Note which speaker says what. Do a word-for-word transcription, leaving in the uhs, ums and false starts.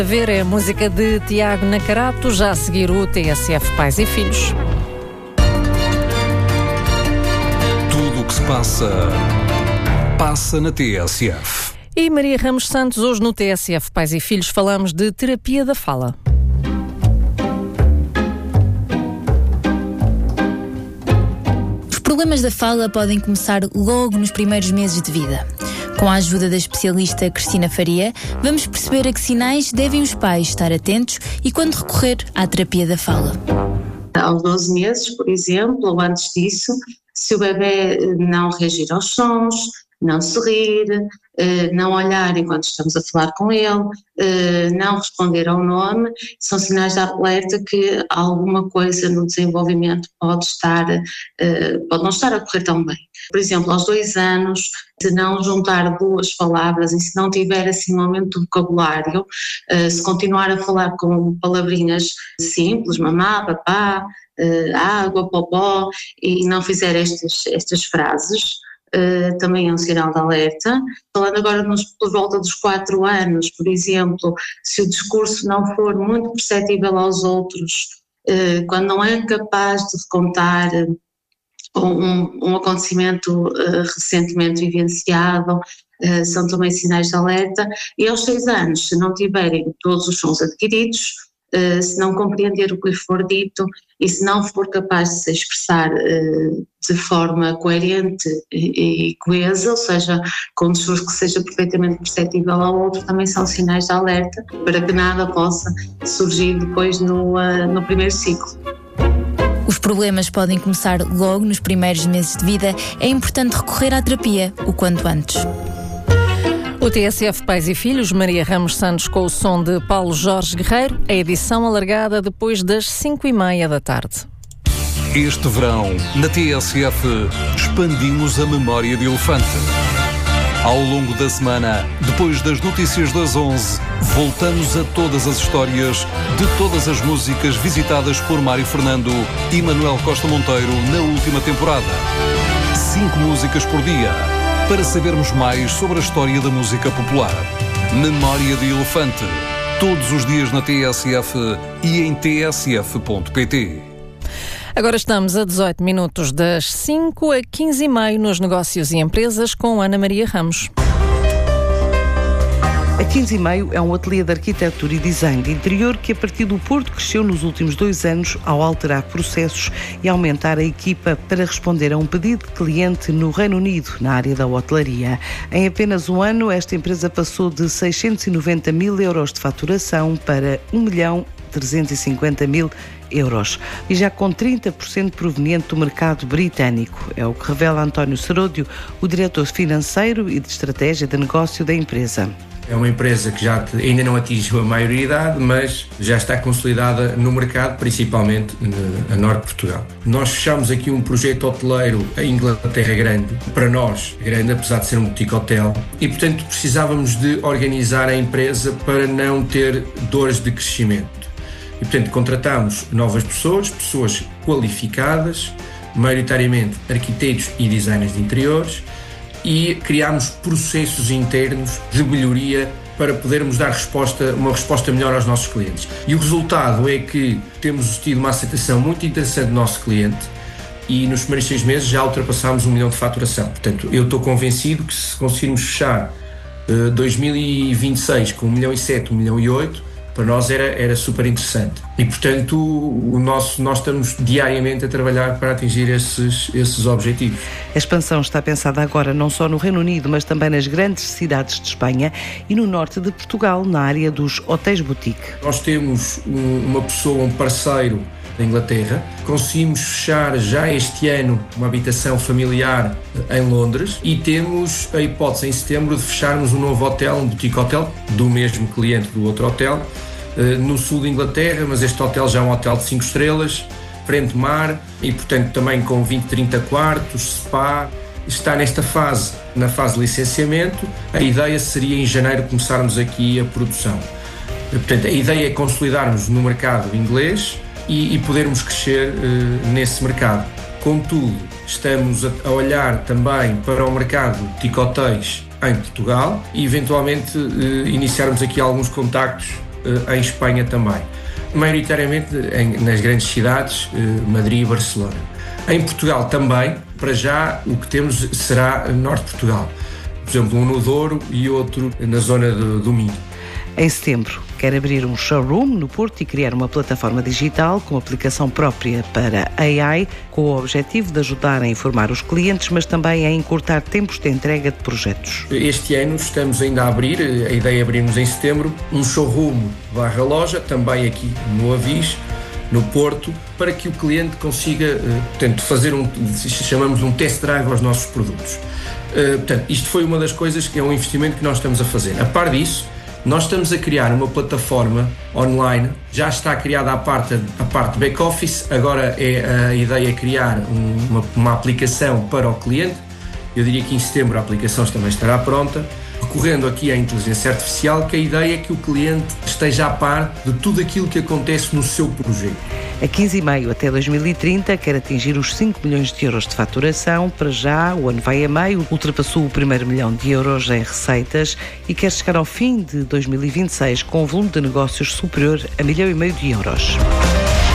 Speaker 1: A ver é a música de Tiago Nacarato, já a seguir o T S F Pais e Filhos.
Speaker 2: Tudo o que se passa, passa na T S F.
Speaker 1: E Maria Ramos Santos, hoje no T S F Pais e Filhos falamos de terapia da fala.
Speaker 3: Os problemas da fala podem começar logo nos primeiros meses de vida. Com a ajuda da especialista Cristina Faria, vamos perceber a que sinais devem os pais estar atentos e quando recorrer à terapia da fala.
Speaker 4: Aos doze meses, por exemplo, ou antes disso, se o bebê não reagir aos sons, não se rir, não olhar enquanto estamos a falar com ele, não responder ao nome, são sinais de alerta que alguma coisa no desenvolvimento pode estar, pode não estar a correr tão bem. Por exemplo, aos dois anos, se não juntar duas palavras e se não tiver assim um aumento do vocabulário, se continuar a falar com palavrinhas simples, mamá, papá, água, popó, e não fizer estas, estas frases, Uh, também é um sinal de alerta. Falando agora nos, por volta dos quatro anos, por exemplo, se o discurso não for muito perceptível aos outros, uh, quando não é capaz de contar um, um acontecimento uh, recentemente vivenciado, uh, são também sinais de alerta. E aos seis anos, se não tiverem todos os sons adquiridos, Uh, se não compreender o que lhe for dito e se não for capaz de se expressar uh, de forma coerente e, e coesa, ou seja, com um discurso que seja perfeitamente perceptível ao outro, também são sinais de alerta para que nada possa surgir depois no, uh, no primeiro ciclo.
Speaker 3: Os problemas podem começar logo nos primeiros meses de vida. É importante recorrer à terapia o quanto antes.
Speaker 1: O T S F Pais e Filhos, Maria Ramos Santos com o som de Paulo Jorge Guerreiro, a edição alargada depois das cinco e meia da tarde.
Speaker 2: Este verão, na T S F, expandimos a memória de elefante. Ao longo da semana, depois das notícias das onze, voltamos a todas as histórias de todas as músicas visitadas por Mário Fernando e Manuel Costa Monteiro na última temporada. Cinco músicas por dia. Para sabermos mais sobre a história da música popular. Memória de Elefante. Todos os dias na T S F e em t s f ponto p t.
Speaker 1: Agora estamos a dezoito minutos das cinco a quinze e meia nos Negócios e Empresas com Ana Maria Ramos.
Speaker 5: A quinze e meia é um ateliê de arquitetura e design de interior que a partir do Porto cresceu nos últimos dois anos ao alterar processos e aumentar a equipa para responder a um pedido de cliente no Reino Unido, na área da hotelaria. Em apenas um ano, esta empresa passou de seiscentos e noventa mil euros de faturação para um milhão trezentos e cinquenta mil euros e já com trinta por cento proveniente do mercado britânico. É o que revela António Seródio, o diretor financeiro e de estratégia de negócio da empresa.
Speaker 6: É uma empresa que já ainda não atingiu a maioridade, mas já está consolidada no mercado, principalmente a norte de Portugal. Nós fechamos aqui um projeto hoteleiro em Inglaterra grande, para nós grande, apesar de ser um boutique hotel, e portanto precisávamos de organizar a empresa para não ter dores de crescimento. E portanto contratámos novas pessoas, pessoas qualificadas, maioritariamente arquitetos e designers de interiores, e criámos processos internos de melhoria para podermos dar resposta, uma resposta melhor aos nossos clientes. E o resultado é que temos tido uma aceitação muito interessante do nosso cliente e nos primeiros seis meses já ultrapassámos um milhão de faturação. Portanto, eu estou convencido que se conseguirmos fechar uh, dois mil e vinte e seis com um milhão e sete, um milhão e oito, para nós era, era super interessante. E, portanto, o nosso, nós estamos diariamente a trabalhar para atingir esses, esses objetivos.
Speaker 5: A expansão está pensada agora não só no Reino Unido, mas também nas grandes cidades de Espanha e no norte de Portugal, na área dos hotéis boutique.
Speaker 6: Nós temos um, uma pessoa, um parceiro da Inglaterra. Conseguimos fechar já este ano uma habitação familiar em Londres e temos a hipótese em setembro de fecharmos um novo hotel, um boutique hotel, do mesmo cliente do outro hotel, no sul da Inglaterra, mas este hotel já é um hotel de cinco estrelas, frente mar e portanto também com vinte, trinta quartos, spa. Está nesta fase, na fase de licenciamento. A ideia seria em janeiro começarmos aqui a produção. Portanto, a ideia é consolidarmos no mercado inglês e, e podermos crescer uh, nesse mercado. Contudo, estamos a, a olhar também para o mercado de hotéis em Portugal e eventualmente uh, iniciarmos aqui alguns contactos em Espanha também, maioritariamente em, nas grandes cidades, Madrid e Barcelona. Em Portugal também, para já, o que temos será Norte de Portugal. Por exemplo, um no Douro e outro na zona do, do Minho.
Speaker 5: Em setembro, quer abrir um showroom no Porto e criar uma plataforma digital com aplicação própria para A I, com o objetivo de ajudar a informar os clientes, mas também a encurtar tempos de entrega de projetos.
Speaker 6: Este ano estamos ainda a abrir, a ideia é abrirmos em setembro, um showroom barra loja, também aqui no Avis, no Porto, para que o cliente consiga, portanto, fazer um, chamamos um test drive aos nossos produtos. Portanto, isto foi uma das coisas que é um investimento que nós estamos a fazer. A par disso, nós estamos a criar uma plataforma online, já está criada a parte, a parte back-office, agora é a ideia é criar um, uma, uma aplicação para o cliente. Eu diria que em setembro a aplicação também estará pronta, recorrendo aqui à inteligência artificial, que a ideia é que o cliente esteja a par de tudo aquilo que acontece no seu projeto.
Speaker 5: A quinze e meio até dois mil e trinta quer atingir os cinco milhões de euros de faturação. Para já, o ano vai a meio, ultrapassou o primeiro milhão de euros em receitas e quer chegar ao fim de dois mil e vinte e seis com um volume de negócios superior a milhão e meio de euros.